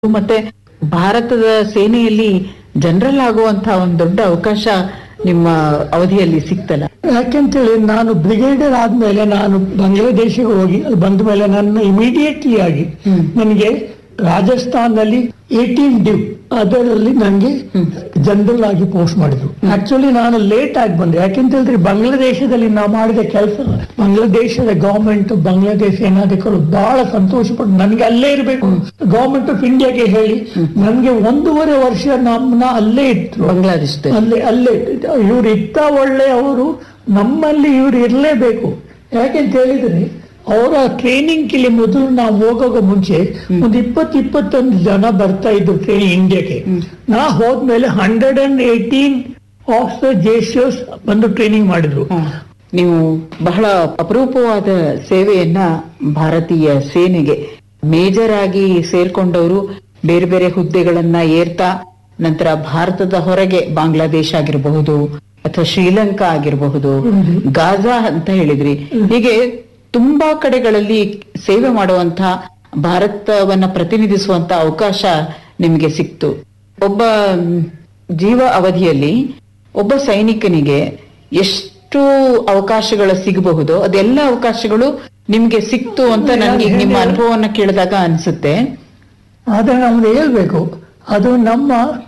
ಮತ್ತೆ ಭಾರತದ ಸೇನೆಯಲ್ಲಿ ಜನರಲ್ ಆಗುವಂತಹ ಒಂದು ದೊಡ್ಡ ಅವಕಾಶ ನಿಮ್ಮ ಅವಧಿಯಲ್ಲಿ ಸಿಕ್ತಲ್ಲ. ಯಾಕೆಂತೇಳಿ ನಾನು ಬ್ರಿಗೇಡಿಯರ್ ಆದ್ಮೇಲೆ ನಾನು ಬಾಂಗ್ಲಾದೇಶಿಗೆ ಹೋಗಿ ಅಲ್ಲಿ ಬಂದ ಮೇಲೆ ನನ್ನ ಇಮಿಡಿಯೇಟ್ಲಿ ಆಗಿ ನನಗೆ ರಾಜಸ್ಥಾನಲ್ಲಿ 18 ಡ್ಯೂ ಅದರಲ್ಲಿ ನನಗೆ ಜನರಲ್ ಆಗಿ ಪೋಸ್ಟ್ ಮಾಡಿದ್ರು. ಆಕ್ಚುಲಿ ನಾನು ಲೇಟ್ ಆಗಿ ಬಂದೆ. ಯಾಕೆಂತ ಹೇಳಿದ್ರೆ ಬಾಂಗ್ಲಾದೇಶದಲ್ಲಿ ನಾವು ಮಾಡಿದ ಕೆಲಸ ಬಾಂಗ್ಲಾದೇಶದ ಗವರ್ಮೆಂಟ್ ಬಾಂಗ್ಲಾದೇಶ ಸೇನಾಧಿಕಾರಿಗಳು ಬಹಳ ಸಂತೋಷ ಪಟ್ಟು ನನಗೆ ಅಲ್ಲೇ ಇರಬೇಕು ಗವರ್ಮೆಂಟ್ ಆಫ್ ಇಂಡಿಯಾಗೆ ಹೇಳಿ ನನಗೆ 1.5 ವರ್ಷ ನಮ್ಮನ್ನ ಅಲ್ಲೇ ಇತ್ತು. ಬಾಂಗ್ಲಾದೇಶದಲ್ಲಿ ಅಲ್ಲೇ ಇವ್ರು ಇತ್ತ ಒಳ್ಳೆ ಅವರು ನಮ್ಮಲ್ಲಿ ಇವ್ರು ಇರಲೇಬೇಕು. ಯಾಕೆಂತ ಹೇಳಿದ್ರೆ ಅವರ ಟ್ರೈನಿಂಗ್ ಇಲ್ಲಿ ಮೊದಲು ನಾವು ಹೋಗೋಕೆ ಮುಂಚೆ ಒಂದು 20-21 ಜನ ಬರ್ತಾ ಇದ್ರು ಟ್ರೈನಿಂಗ್ ಇಂಡಿಯಾಕ್ಕೆ. ನಾ ಹೋದ್ಮೇಲೆ 118 ಆಫೀಸರ್ ಜೇಸಸ್ ಬಂದು ಟ್ರೈನಿಂಗ್ ಮಾಡಿದ್ರು. ನೀವು ಬಹಳ ಅಪರೂಪವಾದ ಸೇವೆಯನ್ನ ಭಾರತೀಯ ಸೇನೆಗೆ ಮೇಜರ್ ಆಗಿ ಸೇರ್ಕೊಂಡವರು ಬೇರೆ ಬೇರೆ ಹುದ್ದೆಗಳನ್ನ ಏರ್ತಾ ನಂತರ ಭಾರತದ ಹೊರಗೆ ಬಾಂಗ್ಲಾದೇಶ ಆಗಿರಬಹುದು ಅಥವಾ ಶ್ರೀಲಂಕಾ ಆಗಿರಬಹುದು, ಗಾಜಾ ಅಂತ ಹೇಳಿದ್ರಿ, ಹೀಗೆ ತುಂಬಾ ಕಡೆಗಳಲ್ಲಿ ಸೇವೆ ಮಾಡುವಂತ ಭಾರತವನ್ನ ಪ್ರತಿನಿಧಿಸುವಂತ ಅವಕಾಶ ನಿಮಗೆ ಸಿಕ್ತು. ಒಬ್ಬ ಜೀವ ಅವಧಿಯಲ್ಲಿ ಒಬ್ಬ ಸೈನಿಕನಿಗೆ ಎಷ್ಟು ಅವಕಾಶಗಳು ಸಿಗಬಹುದು ಅದೆಲ್ಲ ಅವಕಾಶಗಳು ನಿಮ್ಗೆ ಸಿಕ್ತು ಅಂತ ನನಗೆ ನಿಮ್ಮ ಅನುಭವವನ್ನ ಕೇಳಿದಾಗ ಅನ್ಸುತ್ತೆ. ಆದ್ರೆ ನಮ್ದು ಹೇಳ್ಬೇಕು, ಅದು ನಮ್ಮ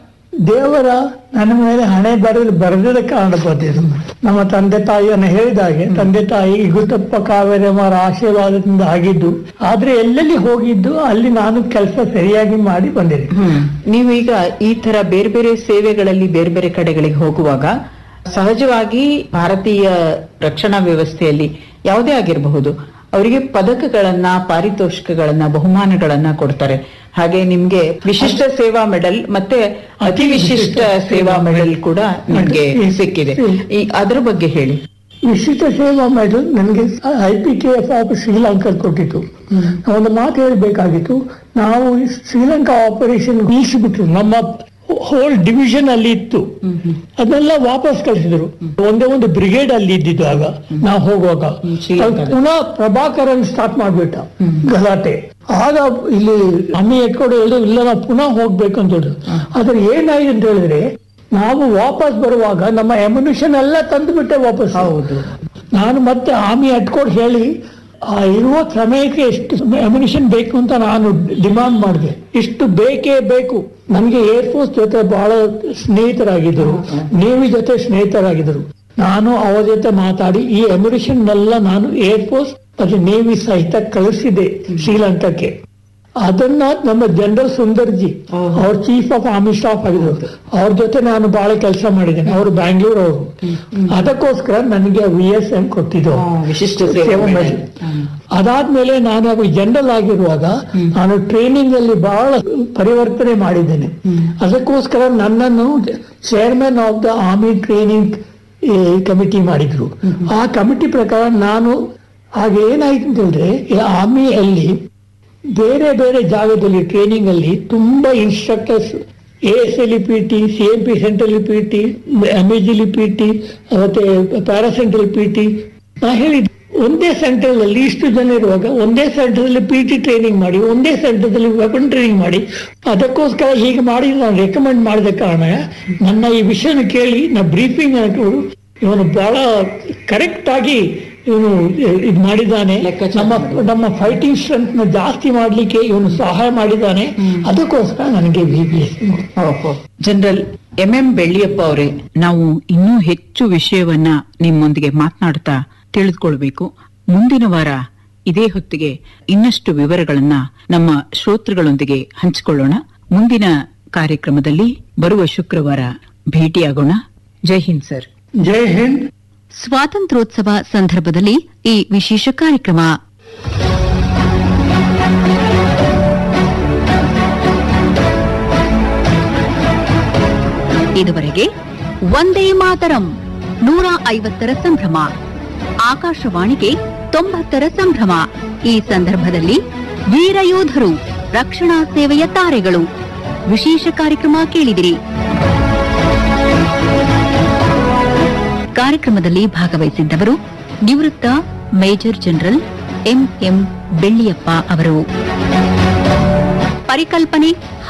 ದೇವರ ನನ್ನ ಮೇಲೆ ಹಣೆ ಬರೆದ ಕಾರಣ ಬಂದಿದ್ದು. ನಮ್ಮ ತಂದೆ ತಾಯಿಯನ್ನು ಹೇಳಿದಾಗೆ ತಂದೆ ತಾಯಿ ಇಗುತ್ತಪ್ಪ ಕಾವೇರಮ್ಮರ ಆಶೀರ್ವಾದದಿಂದ ಆಗಿದ್ದು. ಆದ್ರೆ ಎಲ್ಲೆಲ್ಲಿ ಹೋಗಿದ್ದು ಅಲ್ಲಿ ನಾನು ಕೆಲಸ ಸರಿಯಾಗಿ ಮಾಡಿ ಬಂದಿದ್ದೆ. ನೀವೀಗ ಈ ತರ ಬೇರೆ ಬೇರೆ ಸೇವೆಗಳಲ್ಲಿ ಬೇರೆ ಬೇರೆ ಕಡೆಗಳಿಗೆ ಹೋಗುವಾಗ ಸಹಜವಾಗಿ ಭಾರತೀಯ ರಕ್ಷಣಾ ವ್ಯವಸ್ಥೆಯಲ್ಲಿ ಯಾವುದೇ ಆಗಿರಬಹುದು ಅವರಿಗೆ ಪದಕಗಳನ್ನ ಪಾರಿತೋಷಿಕಗಳನ್ನ ಬಹುಮಾನಗಳನ್ನ ಕೊಡ್ತಾರೆ. ಹಾಗೆ ನಿಮ್ಗೆ ವಿಶಿಷ್ಟ ಸೇವಾ ಮೆಡಲ್ ಮತ್ತೆ ಅತಿ ವಿಶಿಷ್ಟ ಸೇವಾ ಮೆಡಲ್ ಕೂಡ ನಿಮ್ಗೆ ಸಿಕ್ಕಿದೆ. ಅದ್ರ ಬಗ್ಗೆ ಹೇಳಿ. ವಿಶಿಷ್ಟ ಸೇವಾ ಮೆಡಲ್ ನನಗೆ IPKF ಆಫ್ ಶ್ರೀಲಂಕಾ ಕೊಟ್ಟಿತ್ತು. ಒಂದು ಮಾತು ಹೇಳಬೇಕಾಗಿತ್ತು, ನಾವು ಶ್ರೀಲಂಕಾ ಆಪರೇಷನ್ ನಿಲ್ಲಿಸಿಬಿಟ್ರು. ನಮ್ಮ ಹೋಲ್ ಡಿವಿಷನ್ ಅಲ್ಲಿ ಇತ್ತು, ಅದನ್ನೆಲ್ಲ ವಾಪಸ್ ಕಳಿಸಿದ್ರು. ಒಂದೇ ಒಂದು ಬ್ರಿಗೇಡ್ ಅಲ್ಲಿ ಇದ್ದಿದ್ದು. ಆಗ ನಾವು ಹೋಗುವಾಗ ಪುನಃ ಪ್ರಭಾಕರನ್ ಸ್ಟಾರ್ಟ್ ಮಾಡ್ಬಿಟ್ಟ ಗಲಾಟೆ. ಆಗ ಇಲ್ಲಿ ಅಮ್ಮಿ ಎಟ್ಕೊಂಡು ಹೇಳಿದ್ರು, ಇಲ್ಲ ನಾವು ಪುನಃ ಹೋಗ್ಬೇಕು ಅಂತ ಹೇಳಿದ್ರು. ಆದ್ರೆ ಏನಾಯ್ತು ಅಂತ ಹೇಳಿದ್ರೆ ನಾವು ವಾಪಸ್ ಬರುವಾಗ ನಮ್ಮ ಎಮ್ಯುನಿಷನ್ ಎಲ್ಲ ತಂದುಬಿಟ್ಟೆ ವಾಪಸ್. ಹೌದು, ನಾನು ಮತ್ತೆ ಆಮಿ ಅಟ್ಕೊಂಡು ಹೇಳಿ ಇರುವ ಸಮಯಕ್ಕೆ ಎಷ್ಟು ಅಮ್ಯುನಿಷನ್ ಬೇಕು ಅಂತ ನಾನು ಡಿಮಾಂಡ್ ಮಾಡಿದೆ. ಇಷ್ಟು ಬೇಕೇ ಬೇಕು. ನನಗೆ ಏರ್ಫೋರ್ಸ್ ಜೊತೆ ಬಹಳ ಸ್ನೇಹಿತರಾಗಿದ್ದರು, ನೇವಿ ಜೊತೆ ಸ್ನೇಹಿತರಾಗಿದ್ದರು. ನಾನು ಅವರ ಜೊತೆ ಮಾತಾಡಿ ಈ ಅಮ್ಯುನಿಷನ್ ಎಲ್ಲ ನಾನು ಏರ್ಫೋರ್ಸ್ ಮತ್ತೆ ನೇವಿ ಸಹಿತ ಕಳಿಸಿದೆ ಶ್ರೀಲಂಕಾಕ್ಕೆ. ಅದನ್ನ ನಮ್ಮ ಜನರಲ್ ಸುಂದರ್ಜಿ ಅವ್ರ ಚೀಫ್ ಆಫ್ ಆರ್ಮಿ ಸ್ಟಾಫ್ ಆಗಿದ್ರು, ಅವ್ರ ಜೊತೆ ನಾನು ಬಹಳ ಕೆಲಸ ಮಾಡಿದ್ದೇನೆ. ಅವರು ಬ್ಯಾಂಗ್ಳೂರ್ ಅವರು. ಅದಕ್ಕೋಸ್ಕರ ನನಗೆ VSM ಕೊಟ್ಟಿದ್ದು ವಿಶಿಷ್ಟ ಸೇವಾ ಮೆಡಲ್. ಅದಾದ್ಮೇಲೆ ನಾನು ಜನರಲ್ ಆಗಿರುವಾಗ ನಾನು ಟ್ರೈನಿಂಗ್ ಅಲ್ಲಿ ಬಹಳ ಪರಿವರ್ತನೆ ಮಾಡಿದ್ದೇನೆ. ಅದಕ್ಕೋಸ್ಕರ ನನ್ನನ್ನು chairman of the army training committee ಮಾಡಿದ್ರು. ಆ ಕಮಿಟಿ ಪ್ರಕಾರ ನಾನು ಆಗ ಏನಾಯ್ತು ಅಂತ ಹೇಳಿದ್ರೆ ಆರ್ಮಿಯಲ್ಲಿ ಬೇರೆ ಬೇರೆ ಜಾಗದಲ್ಲಿ ಟ್ರೈನಿಂಗ್ ಅಲ್ಲಿ ತುಂಬಾ instructors ASL PT, CMP central PT, MEGL PT ಮತ್ತೆ ಪ್ಯಾರಾಸೆಂಟ್ರಲ್ PT. ನಾ ಹೇಳಿದ್ದೆ ಒಂದೇ ಸೆಂಟರ್ ಅಲ್ಲಿ ಇಷ್ಟು ಜನ ಇರುವಾಗ ಒಂದೇ ಸೆಂಟರ್ ಅಲ್ಲಿ PT ಟ್ರೈನಿಂಗ್ ಮಾಡಿ ಒಂದೇ ಸೆಂಟರ್ ಅಲ್ಲಿ ವೆಪನ್ ಟ್ರೈನಿಂಗ್ ಮಾಡಿ. ಅದಕ್ಕೋಸ್ಕರ ಹೀಗೆ ಮಾಡಿ ನಾನು ರೆಕಮೆಂಡ್ ಮಾಡಿದ ಕಾರಣ ನನ್ನ ಈ ವಿಷಯನ ಕೇಳಿ ನಾ ಬ್ರೀಫಿಂಗ್ ಹಾಕಿದ್ರು. ಇವನು ಬಹಳ ಕರೆಕ್ಟ್ ಆಗಿ ಇವನು ಇದು ಮಾಡಿದ್ದಾನೆ, ನಮ್ಮ ಫೈಟಿಂಗ್ ಸ್ಟ್ರೆಂತ್ ನ ಜಾಸ್ತಿ ಮಾಡ್ಲಿಕ್ಕೆ ಇವನು ಸಹಾಯ ಮಾಡಿದ್ದಾನೆ. ಅದಕ್ಕೋಸ್ಕರ ನನಗೆ VBS. ಜನರಲ್ MM ಬೆಳ್ಳಿಯಪ್ಪ ಅವರೇ, ನಾವು ಇನ್ನೂ ಹೆಚ್ಚು ವಿಷಯವನ್ನ ನಿಮ್ಮೊಂದಿಗೆ ಮಾತನಾಡ್ತಾ ತಿಳಿದುಕೊಳ್ಬೇಕು. ಮುಂದಿನ ವಾರ ಇದೇ ಹೊತ್ತಿಗೆ ಇನ್ನಷ್ಟು ವಿವರಗಳನ್ನ ನಮ್ಮ ಶ್ರೋತೃಗಳೊಂದಿಗೆ ಹಂಚಿಕೊಳ್ಳೋಣ. ಮುಂದಿನ ಕಾರ್ಯಕ್ರಮದಲ್ಲಿ ಬರುವ ಶುಕ್ರವಾರ ಭೇಟಿಯಾಗೋಣ. ಜೈ ಹಿಂದ್ ಸರ್. ಜೈ ಹಿಂದ್. ಸ್ವಾತಂತ್ರ್ಯೋತ್ಸವ ಸಂದರ್ಭದಲ್ಲಿ ಈ ವಿಶೇಷ ಕಾರ್ಯಕ್ರಮ. ಇದುವರೆಗೆ ವಂದೇ ಮಾತರಂ 150ರ ಸಂಭ್ರಮ, ಆಕಾಶವಾಣಿಗೆ 90ರ ಸಂಭ್ರಮ. ಈ ಸಂದರ್ಭದಲ್ಲಿ ವೀರಯೋಧರು, ರಕ್ಷಣಾ ಸೇವೆಯ ತಾರೆಗಳು ವಿಶೇಷ ಕಾರ್ಯಕ್ರಮ ಕೇಳಿದಿರಿ. ಕಾರ್ಯಕ್ರಮದಲ್ಲಿ ಭಾಗವಹಿಸಿದ್ದವರು ನಿವೃತ್ತ ಮೇಜರ್ ಜನರಲ್ MM ಬೆಳ್ಳಿಯಪ್ಪ ಅವರು. ಪರಿಕಲ್ಪನೆ